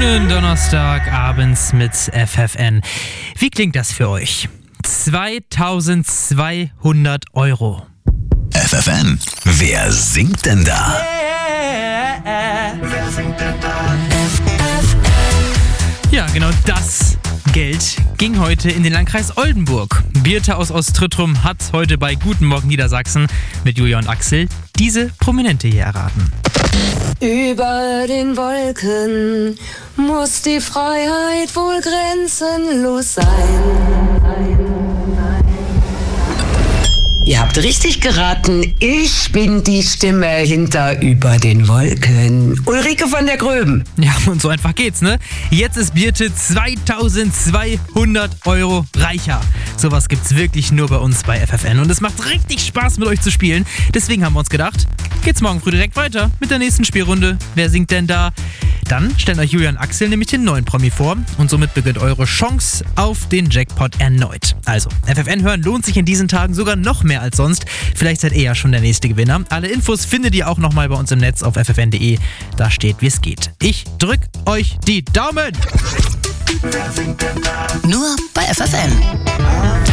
Schönen Donnerstagabends mit FFN. Wie klingt das für euch? 2200 Euro. FFN, wer singt denn da? Wer singt denn da? Ja, genau das Geld ging heute in den Landkreis Oldenburg. Birte aus Ostrittrum hat heute bei Guten Morgen Niedersachsen mit Julia und Axel diese Prominente hier erraten. Über den Wolken muss die Freiheit wohl grenzenlos sein. Ihr habt richtig geraten, ich bin die Stimme hinter Über den Wolken. Ulrike von der Gröben. Ja, und so einfach geht's, ne? Jetzt ist Birte 2200 Euro reicher. Sowas gibt's wirklich nur bei uns bei FFN. Und es macht richtig Spaß, mit euch zu spielen. Deswegen haben wir uns gedacht, geht's morgen früh direkt weiter mit der nächsten Spielrunde. Wer singt denn da? Dann stellen euch Julia und Axel nämlich den neuen Promi vor. Und somit beginnt eure Chance auf den Jackpot erneut. Also, FFN hören lohnt sich in diesen Tagen sogar noch mehr als sonst. Vielleicht seid ihr ja schon der nächste Gewinner. Alle Infos findet ihr auch nochmal bei uns im Netz auf ffn.de. Da steht, wie es geht. Ich drück euch die Daumen! Wer singt denn da? Nur bei FFN.